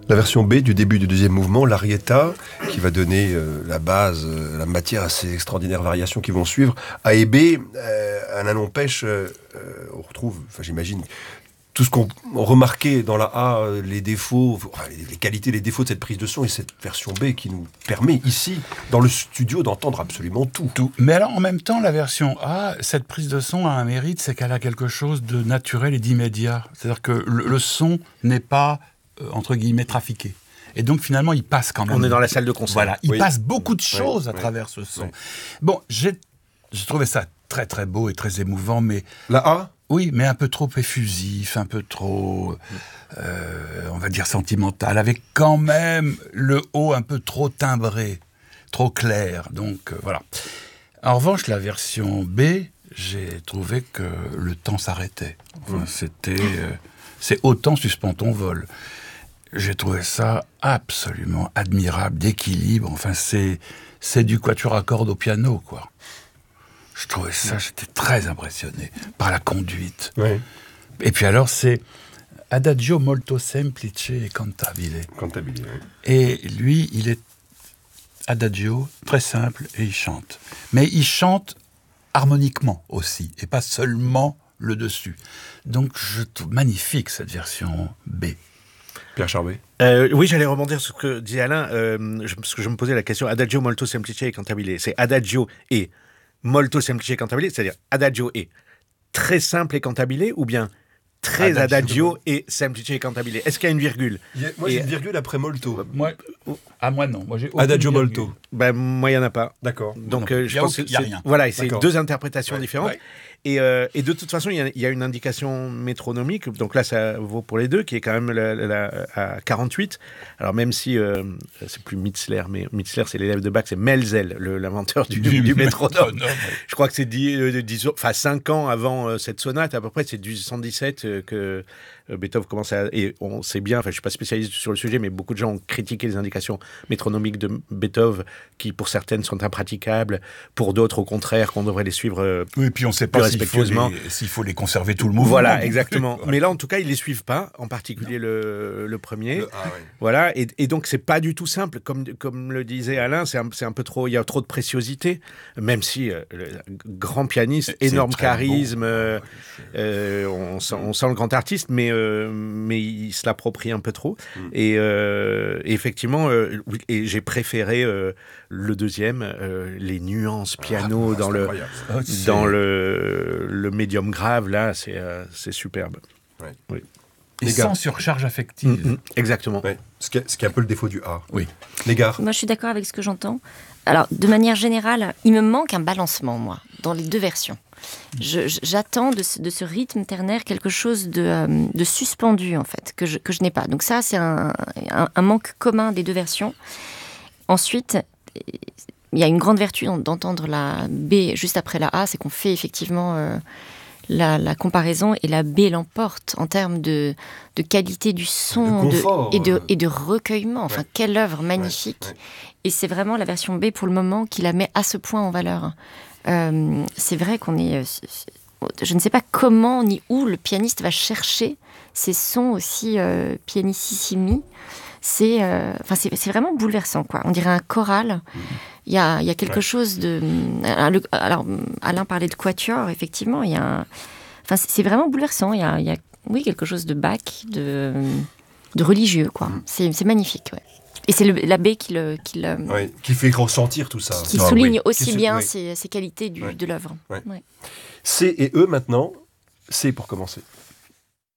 La version B du début du deuxième mouvement, l'arietta, qui va donner la base, la matière à ces extraordinaires variations qui vont suivre. A et B, Alain Lompèche, on retrouve, j'imagine, tout ce qu'on remarquait dans la A, les défauts, les qualités, les défauts de cette prise de son, et cette version B qui nous permet ici, dans le studio, d'entendre absolument tout. Mais alors, en même temps, la version A, cette prise de son a un mérite, c'est qu'elle a quelque chose de naturel et d'immédiat. C'est-à-dire que le son n'est pas, entre guillemets, trafiqué. Et donc, finalement, il passe quand même. On est dans la salle de concert. Voilà, il passe beaucoup de choses à travers ce son. Bon, j'ai trouvé ça très, très beau et très émouvant, mais... La A ? Oui, mais un peu trop effusif, un peu trop, on va dire sentimental, avec quand même le haut un peu trop timbré, trop clair. Donc voilà. En revanche, la version B, j'ai trouvé que le temps s'arrêtait. Enfin, c'est autant suspend ton vol. J'ai trouvé ça absolument admirable, d'équilibre. Enfin, c'est du quatuor à cordes au piano, quoi. Je trouvais ça, j'étais très impressionné par la conduite. Oui. Et puis alors, c'est Adagio molto semplice e cantabile. Cantabile, oui. Et lui, il est Adagio, très simple, et il chante. Mais il chante harmoniquement aussi, et pas seulement le dessus. Donc, je trouve magnifique cette version B. Pierre Charbet. Oui, j'allais rebondir sur ce que dit Alain, parce que je me posais la question, Adagio molto semplice e cantabile. C'est Adagio et molto semplice e cantabile, c'est-à-dire adagio et très simple et cantabile, ou bien très adagio et semplice et cantabile. Est-ce qu'il y a une virgule? Moi, j'ai une virgule après molto. Moi non. Moi, j'ai Adagio molto. Moi, il n'y en a pas. D'accord. Donc, je pense qu'il n'y a rien. Voilà, c'est D'accord. deux interprétations différentes. Ouais. Et de toute façon, il y a une indication métronomique, donc là, ça vaut pour les deux, qui est quand même à 48. Alors, même si c'est plus Mitzler, mais Mitzler, c'est l'élève de Bach, c'est Melzel, l'inventeur du métronome. Je crois que c'est 5 ans avant cette sonate, à peu près, c'est du 117 que Beethoven commence à... Et on sait bien, je ne suis pas spécialiste sur le sujet, mais beaucoup de gens ont critiqué les indications métronomiques de Beethoven, qui pour certaines sont impraticables, pour d'autres, au contraire, qu'on devrait les suivre oui, puis on ne sait pas s'il faut les conserver tout le mouvement. Voilà, exactement. Mais là, en tout cas, ils ne les suivent pas, en particulier le premier. Voilà, et donc, c'est pas du tout simple. Comme le disait Alain, c'est un peu trop... Il y a trop de préciosité, même si grand pianiste, énorme charisme, on sent le grand artiste, mais il se l'approprie un peu trop. Et effectivement, et j'ai préféré le deuxième, les nuances piano dans le médium grave, là, c'est superbe. Ouais. Oui. Et sans surcharge affective. Exactement. Ouais. Ce qui est un peu le défaut du A. Oui. Les gars. Moi, je suis d'accord avec ce que j'entends. Alors, de manière générale, il me manque un balancement, moi, dans les deux versions. J'attends de ce rythme ternaire quelque chose de suspendu, en fait, que je n'ai pas. Donc ça, c'est un manque commun des deux versions. Ensuite, il y a une grande vertu d'entendre la B juste après la A, c'est qu'on fait effectivement la comparaison, et la B l'emporte en termes de qualité du son et de recueillement. Enfin, quelle œuvre magnifique. Ouais. Et c'est vraiment la version B, pour le moment, qui la met à ce point en valeur. C'est vrai qu'on est... je ne sais pas comment ni où le pianiste va chercher ces sons aussi pianissimi. C'est vraiment bouleversant, quoi. On dirait un choral. Il y a quelque chose de... Alors, Alain parlait de quatuor, effectivement. C'est vraiment bouleversant. Il y a quelque chose de Bach, de religieux, quoi. C'est magnifique, ouais. Et c'est la B qui fait ressentir tout ça. Qui souligne aussi bien ces qualités de l'œuvre. Ouais. Ouais. C et E, maintenant. C pour commencer.